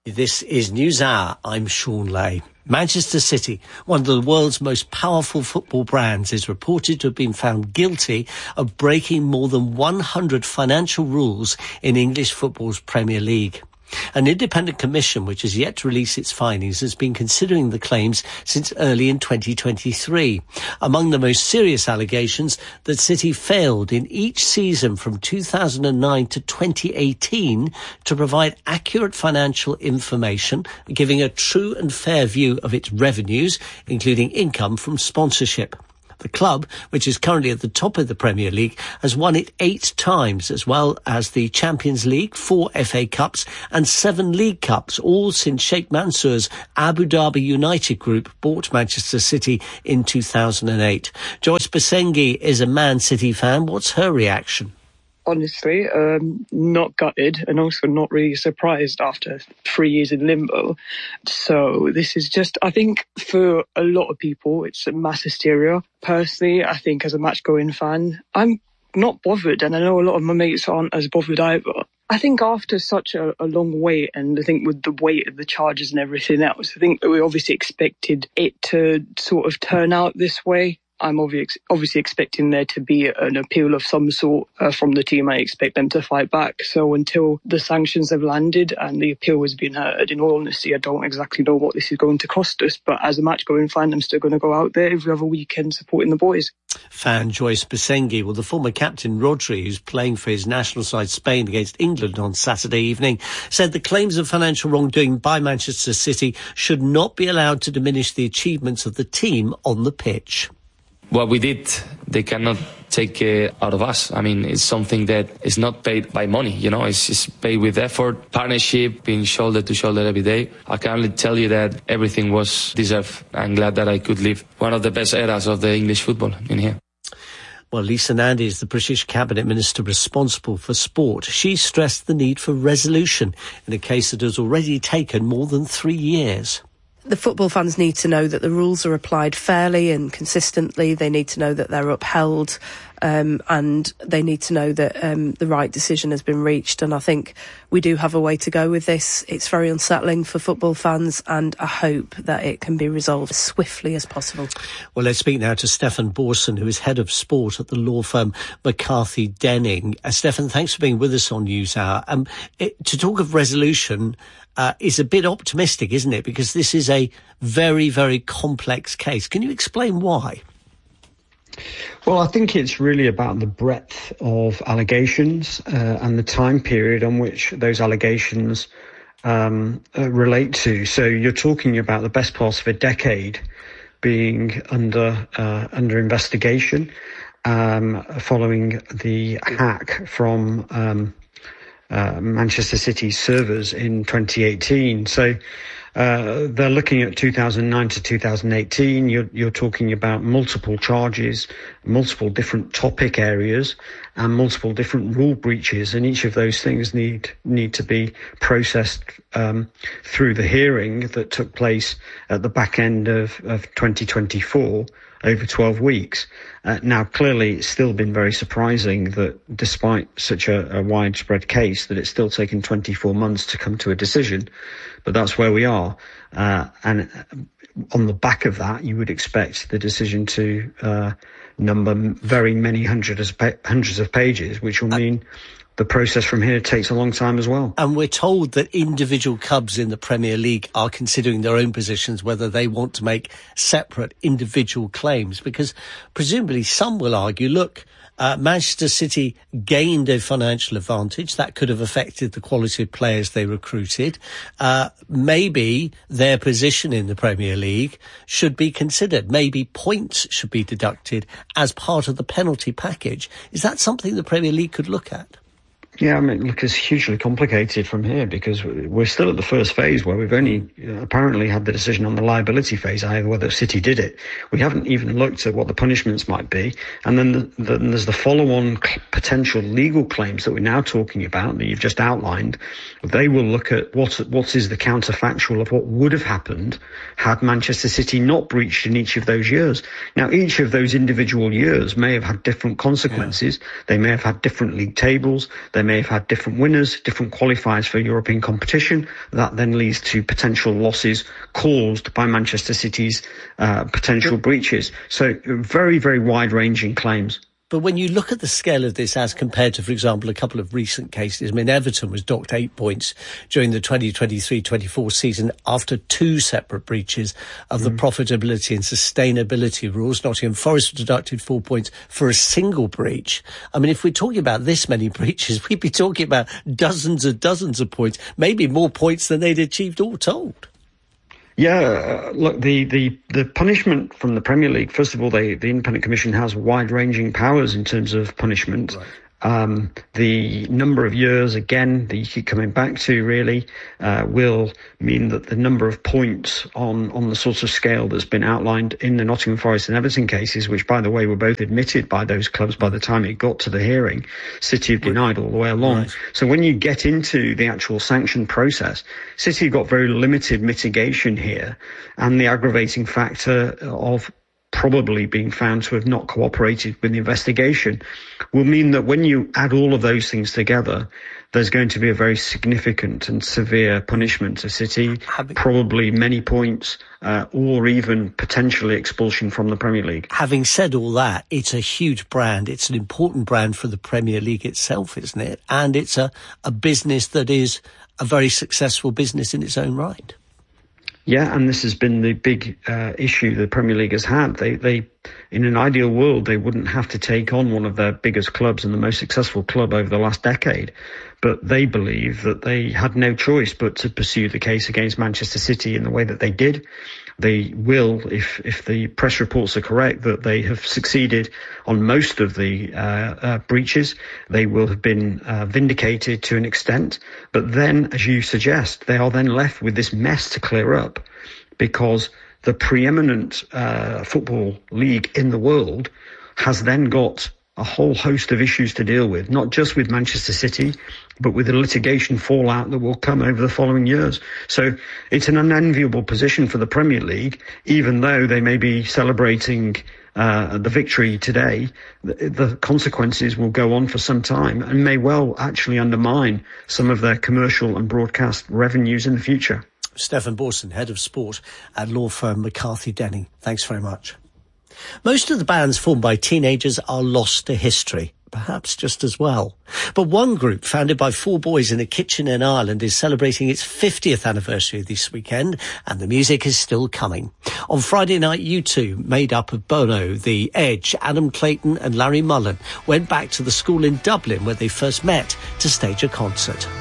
This is NewsHour. I'm Sean Lay. Manchester City, one of the world's most powerful football brands, is reported to have been found guilty of breaking more than 100 financial rules in English football's Premier League. An independent commission, which has yet to release its findings, has been considering the claims since early in 2023. Among the most serious allegations, that City failed in each season from 2009 to 2018 to provide accurate financial information, giving a true and fair view of its revenues, including income from sponsorship. The club, which is currently at the top of the Premier League, has won it 8 times, as well as the Champions League, 4 FA Cups and 7 League Cups, all since Sheikh Mansour's Abu Dhabi United Group bought Manchester City in 2008. Joyce Basengi is a Man City fan. What's her reaction? Honestly, not gutted and also not really surprised after 3 years in limbo. So this is just, I think for a lot of people, it's a mass hysteria. Personally, I think as a match-going fan, I'm not bothered, and I know a lot of my mates aren't as bothered either. I think after such a long wait, and I think with the weight of the charges and everything else, I think that we obviously expected it to sort of turn out this way. I'm obviously expecting there to be an appeal of some sort from the team. I expect them to fight back. So until the sanctions have landed and the appeal has been heard, in all honesty, I don't exactly know what this is going to cost us. But as a match-going fan, I'm still going to go out there every other weekend supporting the boys. Fan Joyce Basengi. Well, the former captain Rodri, who's playing for his national side Spain against England on Saturday evening, said the claims of financial wrongdoing by Manchester City should not be allowed to diminish the achievements of the team on the pitch. What we did, they cannot take out of us. I mean, it's something that is not paid by money, you know, it's paid with effort, partnership, being shoulder to shoulder every day. I can only tell you that everything was deserved. I'm glad that I could live one of the best eras of the English football in here. Well, Lisa Nandy is the British Cabinet Minister responsible for sport. She stressed the need for resolution in a case that has already taken more than 3 years. The football fans need to know that the rules are applied fairly and consistently. They need to know that they're upheld, and they need to know that the right decision has been reached. And I think we do have a way to go with this. It's very unsettling for football fans, and I hope that it can be resolved as swiftly as possible. Well, let's speak now to Stefan Borson, who is head of sport at the law firm McCarthy Denning. Stefan, thanks for being with us on NewsHour. To talk of resolution is a bit optimistic, isn't it? Because this is a very, very complex case. Can you explain why? Well, I think it's really about the breadth of allegations and the time period on which those allegations relate to. So you're talking about the best part of a decade being under investigation following the hack from Manchester City's servers in 2018. So they're looking at 2009 to 2018. You're talking about multiple charges, multiple different topic areas, and multiple different rule breaches, and each of those things need to be processed through the hearing that took place at the back end of 2024 over 12 weeks. Now, clearly, it's still been very surprising that despite such a widespread case, that it's still taken 24 months to come to a decision. But that's where we are. And on the back of that, you would expect the decision to number very many hundreds of pages, which will mean the process from here takes a long time as well. And we're told that individual clubs in the Premier League are considering their own positions, whether they want to make separate individual claims, because presumably some will argue, look, Manchester City gained a financial advantage that could have affected the quality of players they recruited. Maybe their position in the Premier League should be considered. Maybe points should be deducted as part of the penalty package. Is that something the Premier League could look at? Yeah, I mean, look, it's hugely complicated from here because we're still at the first phase where we've only apparently had the decision on the liability phase, i.e. whether City did it. We haven't even looked at what the punishments might be. And then there's the follow-on potential legal claims that we're now talking about that you've just outlined. They will look at what is the counterfactual of what would have happened had Manchester City not breached in each of those years. Now, each of those individual years may have had different consequences. Yeah. They may have had different league tables. They may have had different winners, different qualifiers for European competition. That then leads to potential losses caused by Manchester City's potential breaches. So very, very wide-ranging claims. But when you look at the scale of this as compared to, for example, a couple of recent cases, I mean, Everton was docked 8 points during the 2023-24 season after 2 separate breaches of the profitability and sustainability rules. Nottingham Forest deducted 4 points for a single breach. I mean, if we're talking about this many breaches, we'd be talking about dozens of points, maybe more points than they'd achieved all told. Yeah, look, the punishment from the Premier League, first of all, the Independent Commission has wide-ranging powers in terms of punishment. Right. The number of years, again, that you keep coming back to, really, will mean that the number of points on the sort of scale that's been outlined in the Nottingham Forest and Everton cases, which, by the way, were both admitted by those clubs by the time it got to the hearing, City have denied all the way along. Right. So when you get into the actual sanction process, City got very limited mitigation here, and the aggravating factor of probably being found to have not cooperated with the investigation will mean that when you add all of those things together, there's going to be a very significant and severe punishment to City, probably many points, or even potentially expulsion from the Premier League. Having said all that, it's a huge brand. It's an important brand for the Premier League itself, isn't it? And it's a business that is a very successful business in its own right. Yeah, and this has been the big issue the Premier League has had. They, in an ideal world, they wouldn't have to take on one of their biggest clubs and the most successful club over the last decade. But they believe that they had no choice but to pursue the case against Manchester City in the way that they did. They will, if the press reports are correct, that they have succeeded on most of the breaches. They will have been vindicated to an extent. But then, as you suggest, they are then left with this mess to clear up, because the preeminent football league in the world has then got a whole host of issues to deal with, not just with Manchester City, but with the litigation fallout that will come over the following years. So it's an unenviable position for the Premier League, even though they may be celebrating the victory today. The consequences will go on for some time and may well actually undermine some of their commercial and broadcast revenues in the future. Stefan Borson, Head of Sport at law firm McCarthy Denning. Thanks very much. Most of the bands formed by teenagers are lost to history, perhaps just as well. But one group, founded by 4 boys in a kitchen in Ireland, is celebrating its 50th anniversary this weekend, and the music is still coming. On Friday night, U2, made up of Bono, The Edge, Adam Clayton and Larry Mullen, went back to the school in Dublin where they first met to stage a concert.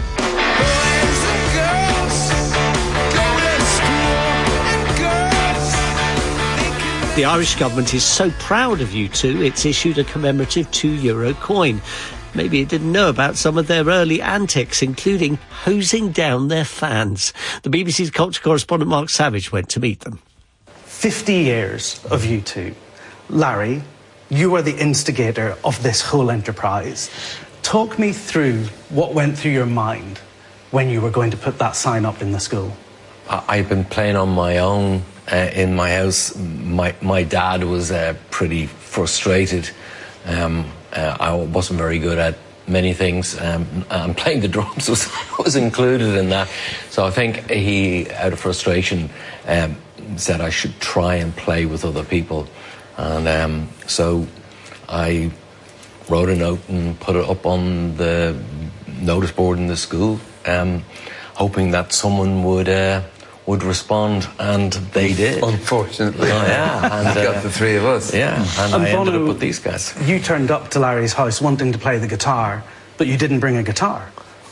The Irish government is so proud of U2, it's issued a commemorative €2 coin. Maybe it didn't know about some of their early antics, including hosing down their fans. The BBC's culture correspondent Mark Savage went to meet them. 50 years of U2. Larry, you are the instigator of this whole enterprise. Talk me through what went through your mind when you were going to put that sign up in the school. I've been playing on my own in my house. My dad was pretty frustrated. I wasn't very good at many things, and playing the drums was included in that. So I think he, out of frustration, said I should try and play with other people. And so I wrote a note and put it up on the notice board in the school, hoping that someone would respond, and they did. Unfortunately. Oh, yeah. And got the 3 of us. Yeah, and I Bono, ended up with these guys. You turned up to Larry's house wanting to play the guitar, but you didn't bring a guitar.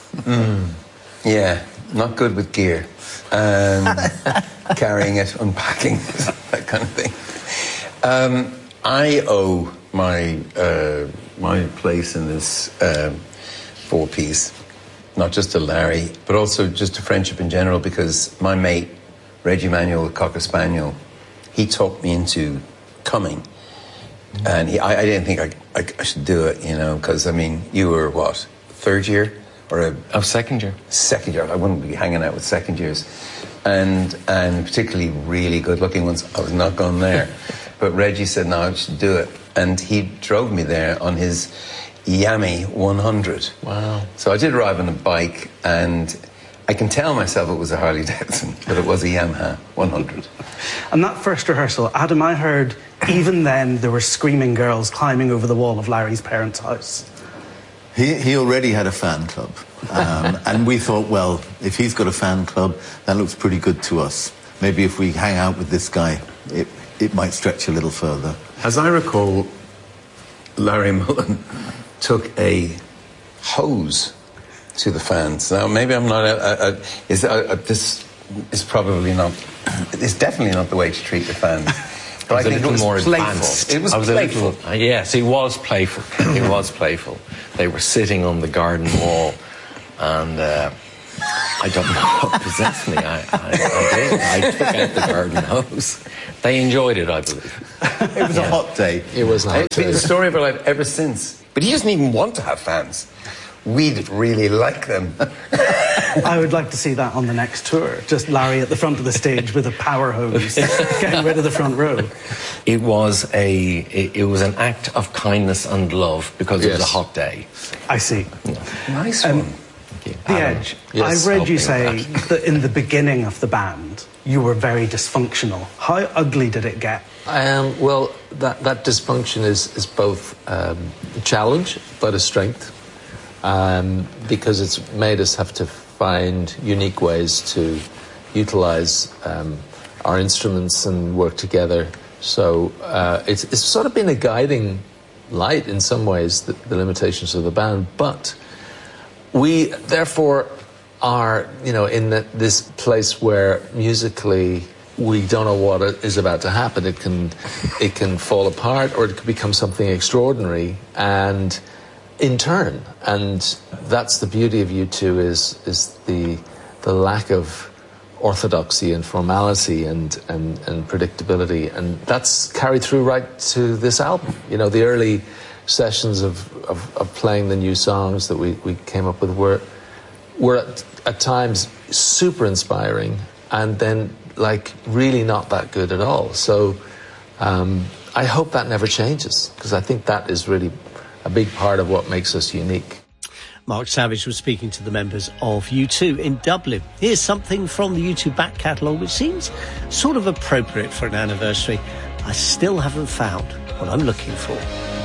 Yeah, not good with gear. Carrying it, unpacking it, that kind of thing. I owe my place in this 4-piece, not just to Larry, but also just to friendship in general, because my mate, Reggie Manuel, Cocker Spaniel, he talked me into coming. And I didn't think I should do it, you know, because, I mean, you were, what, 3rd year? Second year. Second year. I wouldn't be hanging out with second years. And particularly really good-looking ones. I was not going there. But Reggie said, no, I should do it. And he drove me there on his Yami 100. Wow. So I did ride on a bike, and I can tell myself it was a Harley Davidson, but it was a Yamaha 100. And that first rehearsal, Adam, I heard even then there were screaming girls climbing over the wall of Larry's parents' house. He already had a fan club. And we thought, well, if he's got a fan club, that looks pretty good to us. Maybe if we hang out with this guy, it might stretch a little further. As I recall, Larry Mullen took a hose to the fans. Now, maybe I'm not... this is probably not... It's definitely not the way to treat the fans. But I think it was more playful. Advanced. It was playful. Yes, he was playful. He was playful. They were sitting on the garden wall, and I don't know what possessed me. I did. I took out the garden hose. They enjoyed it, I believe. It was a hot day. It was a hot day. It's been the story of our life ever since. But he doesn't even want to have fans. We'd really like them. I would like to see that on the next tour. Just Larry at the front of the stage with a power hose, getting rid of the front row. It was an act of kindness and love because it was a hot day. I see. Yeah. Nice one. The Edge. Yes, I read you say that in the beginning of the band, you were very dysfunctional. How ugly did it get? Well, that dysfunction is both a challenge but a strength, because it's made us have to find unique ways to utilize our instruments and work together. So it's sort of been a guiding light in some ways, the limitations of the band, but we therefore are, in this place where musically we don't know what is about to happen. It can fall apart, or it could become something extraordinary, and in turn. And that's the beauty of U2 is the lack of orthodoxy and formality and predictability, and that's carried through right to this album. The early sessions of playing the new songs that we came up with were at times super inspiring, and then really not that good at all. So I hope that never changes, because I think that is really a big part of what makes us unique. Mark Savage was speaking to the members of U2 in Dublin. Here's something from the U2 back catalogue which seems sort of appropriate for an anniversary. I still haven't found what I'm looking for.